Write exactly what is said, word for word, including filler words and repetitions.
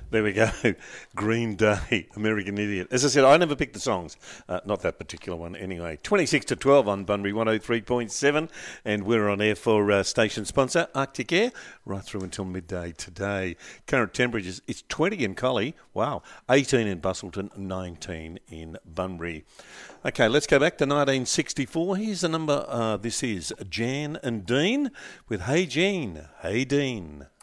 There we go. Green Day, American Idiot. As I said, I never picked the songs. Uh, not that particular one anyway. twenty-six to twelve on Bunbury one oh three point seven. And we're on air for uh, station sponsor, Arctic Air, right through until midday today. Current temperatures, it's twenty in Collie. Wow. eighteen in Bustleton, nineteen in Bunbury. Okay, let's go back to nineteen sixty-four. Here's the number. Uh, this is Jan and Dean with Hey Jean, Hey Dean.